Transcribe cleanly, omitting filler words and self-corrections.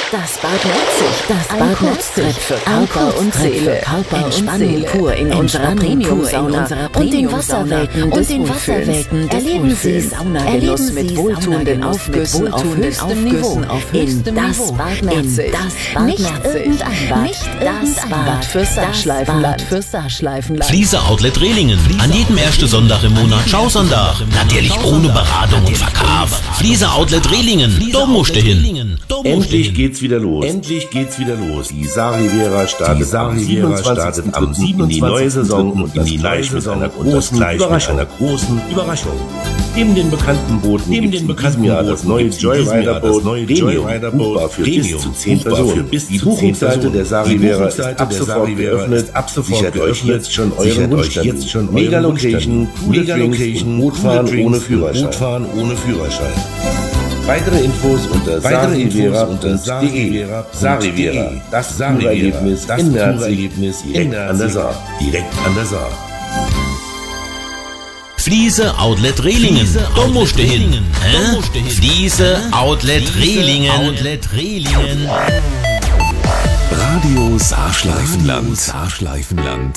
Das Bad Merzig, das Bad Merzig für Körper und Seele. Entspannung pur in unserer Premium-Sauna und den Wasserwelten des Wohlfühlens. Erleben Sie Saunagenuss mit wohltuenden Aufgüssen auf höchstem Niveau. In das Bad Merzig. Nicht irgendein Bad, das Bad fürs Saarschleifenland. Fliese Outlet Rehlingen. An jedem ersten Sonntag im Monat Schausonntag. Natürlich ohne Beratung und Verkauf. Fliese Outlet Rehlingen. Da musst du hin. Endlich geht's wieder los. Die Saar-Riviera startet am 27. in die neue Saison und das gleich mit einer großen Überraschung. Neben den bekannten Booten gibt es in diesem Jahr das neue Joyrider-Boot Premium, buchbar für bis zu 10 Personen. Die Buchungsseite der Saar-Riviera ist ab sofort geöffnet. Sichert euch jetzt schon euren Wunschtermin. Mega-Location, coole Drinks und Bootfahren ohne Führerschein. Weitere Infos unter saarriviera.de. Saar-Riviera, das Tourerlebnis in Merzig, direkt an der Saar. Fliese Outlet Rehlingen. Da musst du hin. Fliese Outlet Rehlingen. Radio Saarschleifenland.